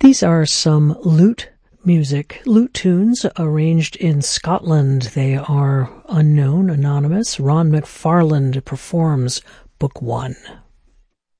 These are some lute tunes arranged in Scotland. They are unknown, anonymous. Ron McFarland performs Book 1.